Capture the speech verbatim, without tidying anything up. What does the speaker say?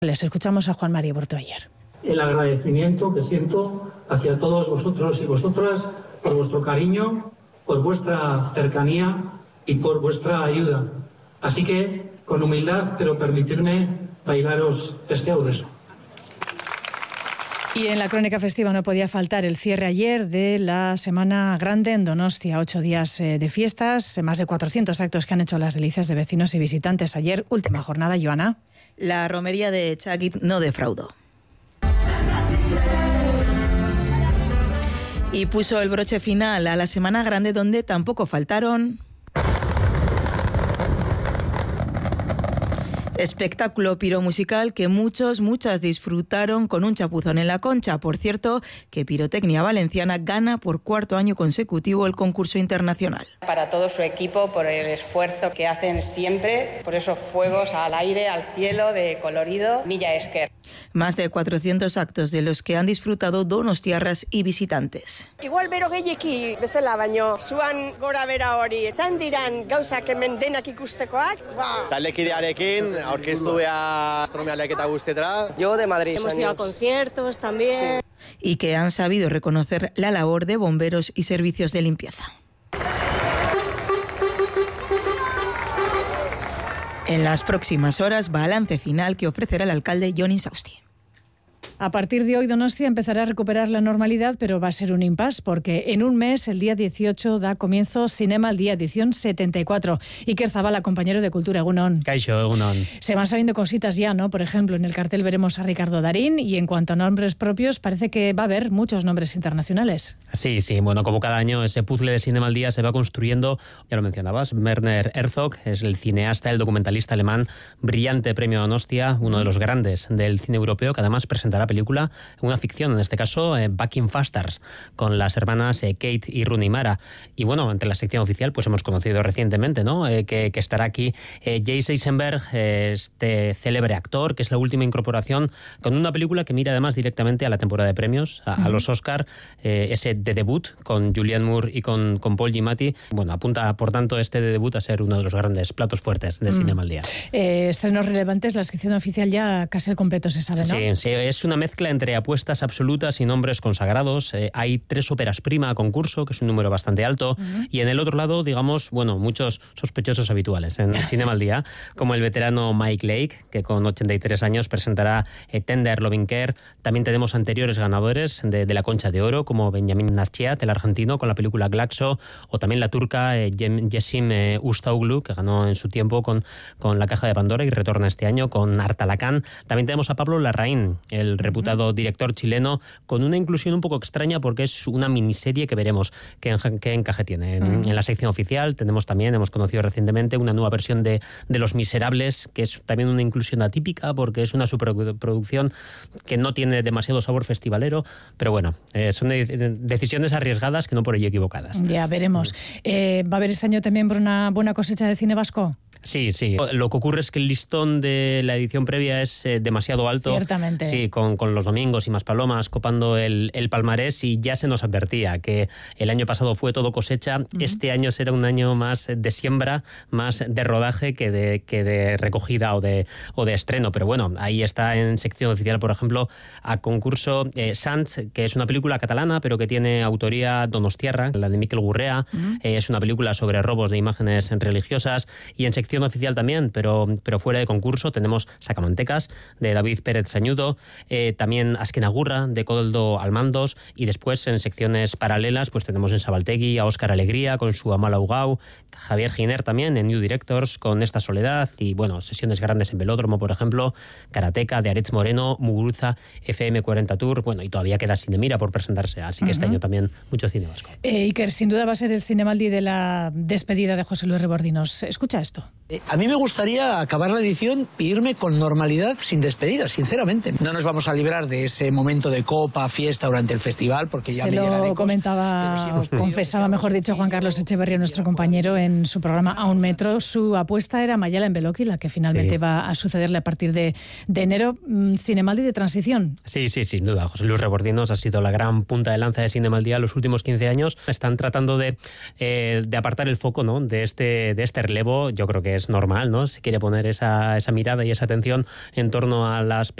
Les escuchamos a Juan Mari Bortoayer. El agradecimiento que siento hacia todos vosotros y vosotras por vuestro cariño, por vuestra cercanía y por vuestra ayuda. Así que, con humildad, pero permitirme bailaros este audieso. Y en la crónica festiva no podía faltar el cierre ayer de la Semana Grande en Donostia. Ocho días de fiestas, más de cuatrocientos actos que han hecho las delicias de vecinos y visitantes. Ayer, última jornada, Joana. La romería de Txagit no defraudó. Y puso el broche final a la Semana Grande, donde tampoco faltaron espectáculo piromusical que muchos, muchas disfrutaron con un chapuzón en la concha. Por cierto, que Pirotecnia Valenciana gana por cuarto año consecutivo el concurso internacional. Para todo su equipo, por el esfuerzo que hacen siempre, por esos fuegos al aire, al cielo, de colorido, mila esker. Más de cuatrocientos actos de los que han disfrutado donostiarras y visitantes. Igual bero gehieki bezala baino, zuan gora bera hori, zan diran gauzak hemen denak ikustekoak. Wow. Taldekidearekin, aurkeztu beha astronomia leaketa guztetara. Yo de Madrid. Hemos ido a conciertos también. Sí. Y que han sabido reconocer la labor de bomberos y servicios de limpieza. En las próximas horas, balance final que ofrecerá el alcalde Jon Insausti. A partir de hoy, Donostia empezará a recuperar la normalidad, pero va a ser un impasse, porque en un mes, el día dieciocho, da comienzo Cinema al Día, edición setenta y cuatro. Iker Zabala, compañero de Cultura, Egunon. Kaixo, Egunon. Se van sabiendo cositas ya, ¿no? Por ejemplo, en el cartel veremos a Ricardo Darín, y en cuanto a nombres propios, parece que va a haber muchos nombres internacionales. Sí, sí, bueno, como cada año, ese puzzle de Cinema al Día se va construyendo, ya lo mencionabas, Werner Herzog es el cineasta, el documentalista alemán, brillante premio Donostia, uno de los grandes del cine europeo, que además presentará película, una ficción, en este caso, eh, Back in Fasters, con las hermanas eh, Kate y Rooney Mara. Y bueno, entre la sección oficial, pues hemos conocido recientemente, ¿no? Eh, que, que estará aquí eh, Jesse Eisenberg, eh, este célebre actor, que es la última incorporación, con una película que mira además directamente a la temporada de premios, a, uh-huh. a los Oscar, eh, ese de debut con Julianne Moore y con, con Paul Giamatti. Bueno, apunta, por tanto, este de debut a ser uno de los grandes platos fuertes de uh-huh. Cinema al Día. Eh, estrenos relevantes, la sección oficial ya casi al completo se sabe, ¿no? Sí, sí, es una mezcla entre apuestas absolutas y nombres consagrados. Eh, hay tres óperas prima a concurso, que es un número bastante alto, uh-huh. y en el otro lado, digamos, bueno, muchos sospechosos habituales en el Cinema al Día, como el veterano Mike Lake, que con ochenta y tres años presentará eh, Tender Loving Care. También tenemos anteriores ganadores de, de la Concha de Oro, como Benjamin Naschiat, el argentino, con la película Glaxo, o también la turca eh, Yesim eh, Ustaoglu, que ganó en su tiempo con, con La Caja de Pandora y retorna este año con Artalacán. También tenemos a Pablo Larraín, el reputado uh-huh. director chileno, con una inclusión un poco extraña porque es una miniserie que veremos qué, qué encaje tiene. En, uh-huh. en la sección oficial tenemos también, hemos conocido recientemente, una nueva versión de, de Los Miserables, que es también una inclusión atípica porque es una superproducción que no tiene demasiado sabor festivalero, pero bueno, eh, son de, de, decisiones arriesgadas que no por ello equivocadas. Ya veremos. Eh, ¿Va a haber este año también una buena cosecha de cine vasco? Sí, sí. Lo que ocurre es que el listón de la edición previa es eh, demasiado alto. Ciertamente. Sí, con, con Los Domingos y Más Palomas copando el, el palmarés, y ya se nos advertía que el año pasado fue todo cosecha. Uh-huh. Este año será un año más de siembra, más de rodaje que de, que de recogida o de, o de estreno. Pero bueno, ahí está en sección oficial, por ejemplo, a concurso eh, Sants, que es una película catalana, pero que tiene autoría donostiarra, la de Miquel Gurrea. Uh-huh. Eh, es una película sobre robos de imágenes religiosas. Y en sección oficial también, pero, pero fuera de concurso, tenemos Sacamantecas, de David Pérez Sañudo, eh, también Azkenagurra, de Koldo Almandos, y después en secciones paralelas pues tenemos en Sabaltegui a Óscar Alegría con su Amala Ugao, Javier Giner también en New Directors con Esta Soledad, y bueno, sesiones grandes en Velódromo, por ejemplo, Karateka de Aretz Moreno, Muguruza, F M cuarenta Tour, bueno, y todavía queda Cinemira por presentarse, así que uh-huh. este año también mucho cine vasco. Eh, Iker, sin duda va a ser el Cinemaldi de la despedida de José Luis Rebordinos. Escucha esto. A mí me gustaría acabar la edición e irme con normalidad, sin despedida, sinceramente. No nos vamos a librar de ese momento de copa, fiesta durante el festival, porque ya Se me lo llena de comentaba, sí confesaba, mejor dicho, Juan Carlos Echeverría, nuestro compañero, en su programa A un Metro. Su apuesta era Mayala en Beloki, la que finalmente sí. va a sucederle a partir de, de enero. Cinemaldi de transición. Sí, sí, sin duda. José Luis Rebordinos ha sido la gran punta de lanza de Cinemaldi los últimos quince años. Están tratando de, eh, de apartar el foco, ¿no?, de este, de este relevo. Yo creo que es es normal, ¿no? Se quiere poner esa, esa mirada y esa atención en torno a las